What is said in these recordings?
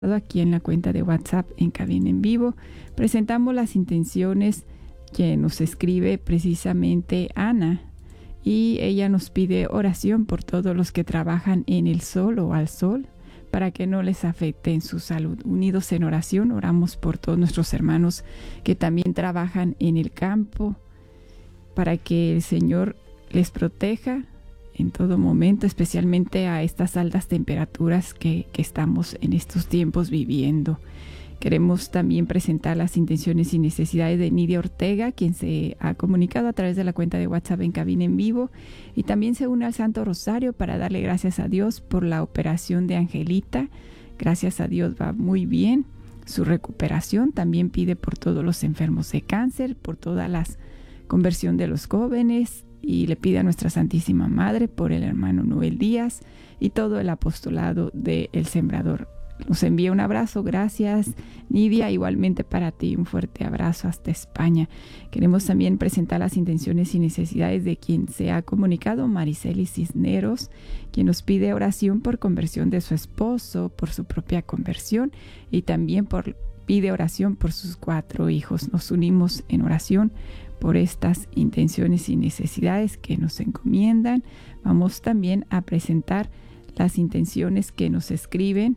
Aquí en la cuenta de WhatsApp en Cabina en Vivo presentamos las intenciones que nos escribe precisamente Ana, y ella nos pide oración por todos los que trabajan en el sol o al sol para que no les afecte en su salud. Unidos en oración, oramos por todos nuestros hermanos que también trabajan en el campo, para que el Señor les proteja en todo momento, especialmente a estas altas temperaturas que estamos en estos tiempos viviendo. Queremos también presentar las intenciones y necesidades de Nidia Ortega, quien se ha comunicado a través de la cuenta de WhatsApp en Cabina en Vivo, y también se une al Santo Rosario para darle gracias a Dios por la operación de Angelita. Gracias a Dios va muy bien su recuperación. También pide por todos los enfermos de cáncer, por toda la conversión de los jóvenes, y le pide a nuestra Santísima Madre por el hermano Noel Díaz y todo el apostolado de El Sembrador. Nos envía un abrazo. Gracias, Nidia. Igualmente para ti, un fuerte abrazo hasta España. Queremos también presentar las intenciones y necesidades de quien se ha comunicado, Mariceli Cisneros, quien nos pide oración por conversión de su esposo, por su propia conversión, y también pide oración por sus 4 hijos. Nos unimos en oración por estas intenciones y necesidades que nos encomiendan. Vamos también a presentar las intenciones que nos escriben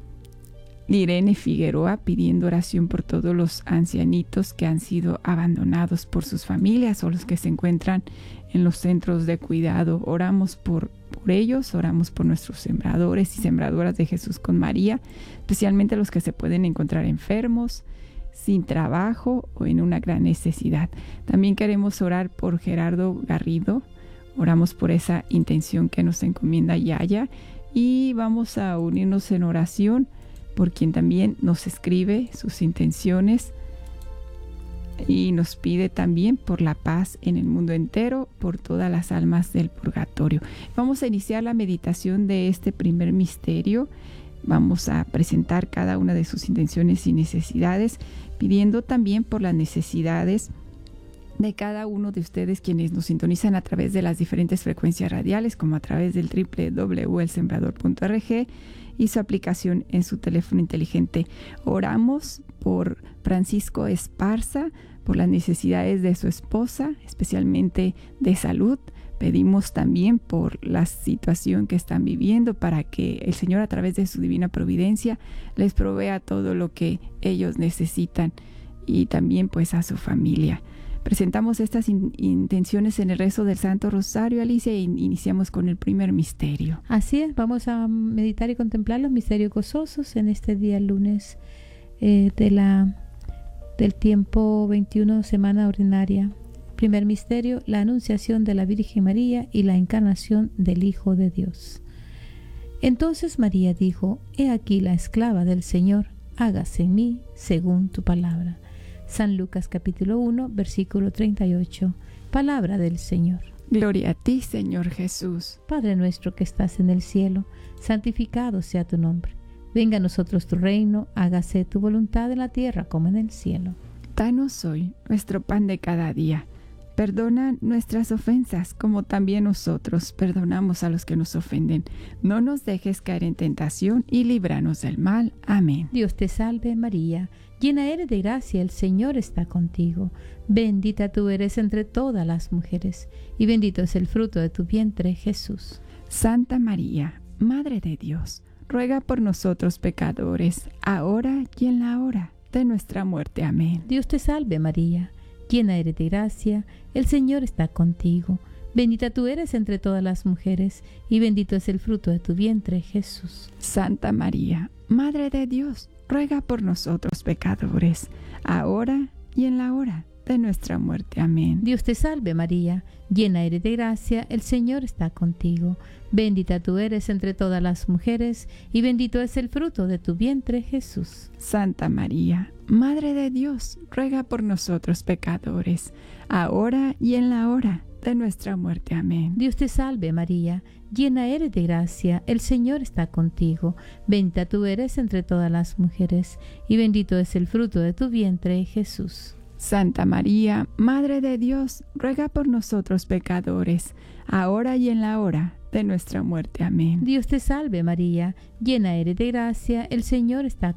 Irene Figueroa, pidiendo oración por todos los ancianitos que han sido abandonados por sus familias o los que se encuentran en los centros de cuidado. Oramos por ellos, oramos por nuestros sembradores y sembradoras de Jesús con María, especialmente los que se pueden encontrar enfermos, sin trabajo o en una gran necesidad. También queremos orar por Gerardo Garrido. Oramos por esa intención que nos encomienda Yaya, y vamos a unirnos en oración por quien también nos escribe sus intenciones y nos pide también por la paz en el mundo entero, por todas las almas del purgatorio. Vamos a iniciar la meditación de este primer misterio. Vamos a presentar cada una de sus intenciones y necesidades, pidiendo también por las necesidades de cada uno de ustedes quienes nos sintonizan a través de las diferentes frecuencias radiales, como a través del www.elsembrador.org y su aplicación en su teléfono inteligente. Oramos por Francisco Esparza, por las necesidades de su esposa, especialmente de salud. Pedimos también por la situación que están viviendo, para que el Señor, a través de su divina providencia, les provea todo lo que ellos necesitan, y también pues a su familia. Presentamos estas intenciones en el rezo del Santo Rosario, Alicia, e iniciamos con el primer misterio. Así es, vamos a meditar y contemplar los misterios gozosos en este día lunes del tiempo 21, semana ordinaria. Primer misterio, la anunciación de la Virgen María y la encarnación del Hijo de Dios. Entonces María dijo: He aquí la esclava del Señor, hágase en mí según tu palabra. San Lucas capítulo 1, versículo 38. Palabra del Señor. Gloria a ti, Señor Jesús. Padre nuestro que estás en el cielo, santificado sea tu nombre. Venga a nosotros tu reino, hágase tu voluntad en la tierra como en el cielo. Danos hoy nuestro pan de cada día. Perdona nuestras ofensas, como también nosotros perdonamos a los que nos ofenden. No nos dejes caer en tentación, y líbranos del mal. Amén. Dios te salve María, llena eres de gracia, el Señor está contigo. Bendita tú eres entre todas las mujeres, y bendito es el fruto de tu vientre, Jesús. Santa María, Madre de Dios, ruega por nosotros pecadores, ahora y en la hora de nuestra muerte. Amén. Dios te salve María, llena eres de gracia, el Señor está contigo. Bendita tú eres entre todas las mujeres, y bendito es el fruto de tu vientre, Jesús. Santa María, Madre de Dios, ruega por nosotros pecadores, ahora y en la hora de nuestra muerte. Amén. Dios te salve María, llena eres de gracia, el Señor está contigo. Bendita tú eres entre todas las mujeres, y bendito es el fruto de tu vientre, Jesús. Santa María, Madre de Dios, ruega por nosotros pecadores, ahora y en la hora de nuestra muerte. Amén. Dios te salve María, llena eres de gracia, el Señor está contigo. Bendita tú eres entre todas las mujeres, y bendito es el fruto de tu vientre, Jesús. Santa María, Madre de Dios, ruega por nosotros pecadores, ahora y en la hora de nuestra muerte. Amén. Dios te salve María, llena eres de gracia, el Señor está